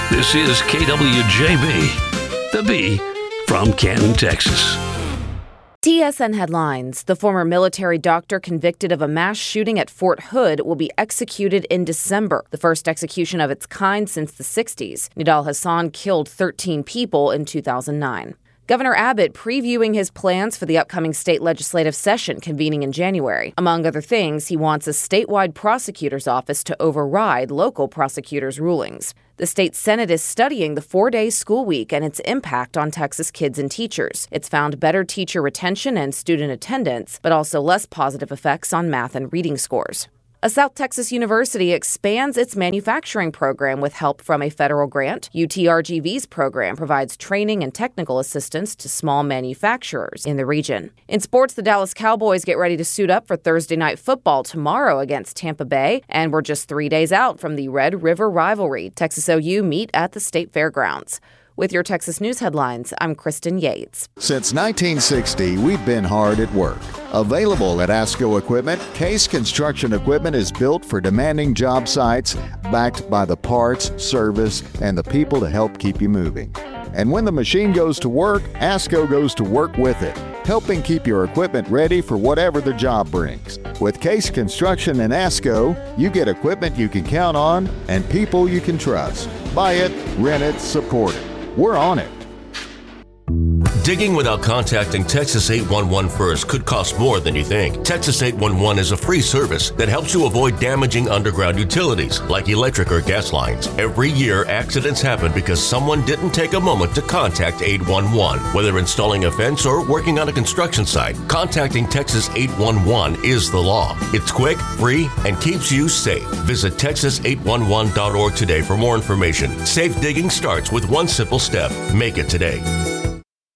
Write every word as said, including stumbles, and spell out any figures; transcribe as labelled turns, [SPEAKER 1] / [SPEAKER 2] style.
[SPEAKER 1] This is K W J B, the B from Canton, Texas.
[SPEAKER 2] T S N headlines. The former military doctor convicted of a mass shooting at Fort Hood will be executed in December, the first execution of its kind since the sixties. Nidal Hasan killed thirteen people in two thousand nine. Governor Abbott previewing his plans for the upcoming state legislative session convening in January. Among other things, he wants a statewide prosecutor's office to override local prosecutors' rulings. The state Senate is studying the four-day school week and its impact on Texas kids and teachers. It's found better teacher retention and student attendance, but also less positive effects on math and reading scores. A South Texas university expands its manufacturing program with help from a federal grant. U T R G V's program provides training and technical assistance to small manufacturers in the region. In sports, the Dallas Cowboys get ready to suit up for Thursday night football tomorrow against Tampa Bay, and we're just three days out from the Red River rivalry. Texas O U meet at the state fairgrounds. With your Texas News headlines, I'm Kristen Yates.
[SPEAKER 3] Since nineteen sixty, we've been hard at work. Available at ASCO Equipment, Case Construction Equipment is built for demanding job sites, backed by the parts, service, and the people to help keep you moving. And when the machine goes to work, ASCO goes to work with it, helping keep your equipment ready for whatever the job brings. With Case Construction and ASCO, you get equipment you can count on and people you can trust. Buy it, rent it, support it. We're on it.
[SPEAKER 4] Digging without contacting Texas eight one one first could cost more than you think. Texas eight one one is a free service that helps you avoid damaging underground utilities like electric or gas lines. Every year, accidents happen because someone didn't take a moment to contact eight one one. Whether installing a fence or working on a construction site, contacting Texas eight one one is the law. It's quick, free, and keeps you safe. Visit texas eight one one dot org today for more information. Safe digging starts with one simple step. Make it today.